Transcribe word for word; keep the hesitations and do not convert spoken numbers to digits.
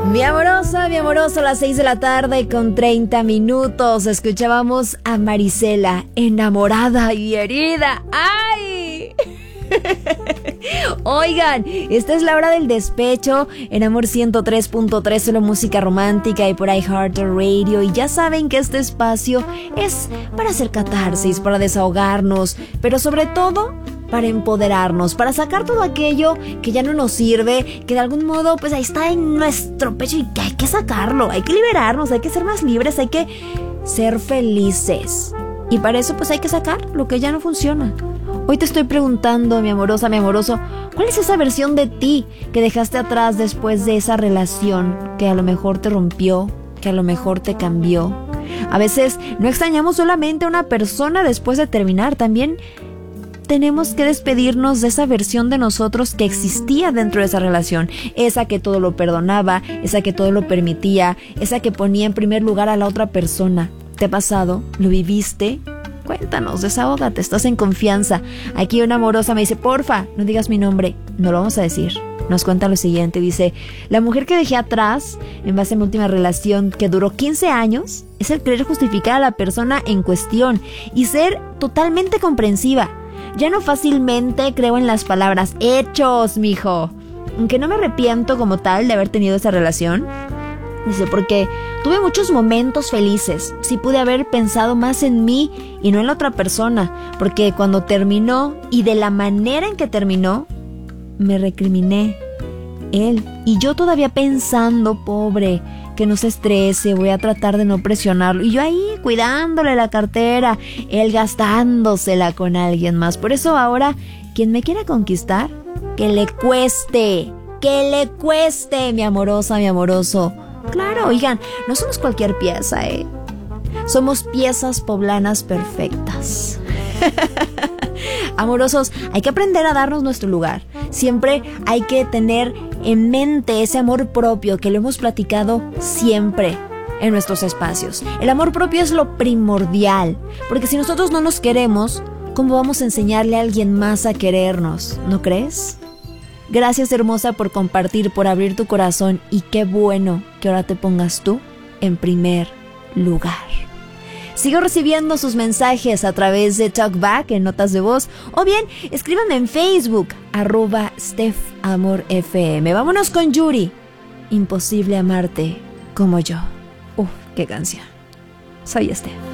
Mi amorosa, mi amoroso, a las seis de la tarde con treinta minutos. Escuchábamos a Marisela, enamorada y herida. ¡Ay! Oigan, esta es la hora del despecho en Amor ciento tres punto tres, solo música romántica y por iHeartRadio. Y ya saben que este espacio es para hacer catarsis, para desahogarnos, pero sobre todo para empoderarnos, para sacar todo aquello que ya no nos sirve, que de algún modo pues ahí está en nuestro pecho y que hay que sacarlo, hay que liberarnos, hay que ser más libres, hay que ser felices. Y para eso pues hay que sacar lo que ya no funciona. Hoy te estoy preguntando, mi amorosa, mi amoroso, ¿cuál es esa versión de ti que dejaste atrás después de esa relación que a lo mejor te rompió, que a lo mejor te cambió? A veces no extrañamos solamente a una persona después de terminar, también tenemos que despedirnos de esa versión de nosotros que existía dentro de esa relación, esa que todo lo perdonaba, esa que todo lo permitía, esa que ponía en primer lugar a la otra persona. ¿Te ha pasado? ¿Lo viviste? Cuéntanos, desahógate, estás en confianza. Aquí una amorosa me dice, porfa, no digas mi nombre. No lo vamos a decir. Nos cuenta lo siguiente, dice, la mujer que dejé atrás, en base a mi última relación que duró quince años, es el querer justificar a la persona en cuestión y ser totalmente comprensiva. Ya no fácilmente creo en las palabras hechos, mijo. Aunque no me arrepiento como tal de haber tenido esa relación. Dice, porque tuve muchos momentos felices. Sí pude haber pensado más en mí y no en la otra persona. Porque cuando terminó y de la manera en que terminó, me recriminé. Él y yo todavía pensando, pobre, que no se estrese, voy a tratar de no presionarlo. Y yo ahí cuidándole la cartera, él gastándosela con alguien más. Por eso ahora, quien me quiera conquistar, que le cueste, que le cueste, mi amorosa, mi amoroso. Claro, oigan, no somos cualquier pieza, ¿eh? Somos piezas poblanas perfectas. Amorosos, hay que aprender a darnos nuestro lugar. Siempre hay que tener en mente ese amor propio que lo hemos platicado siempre en nuestros espacios. El amor propio es lo primordial, porque si nosotros no nos queremos, ¿cómo vamos a enseñarle a alguien más a querernos? ¿No crees? Gracias, hermosa, por compartir, por abrir tu corazón, y qué bueno que ahora te pongas tú en primer lugar. Sigo recibiendo sus mensajes a través de Talkback en notas de voz, o bien escríbanme en Facebook, arroba Steph Amor F M. Vámonos con Yuri, Imposible amarte como yo. Uf, qué canción. Soy Steph.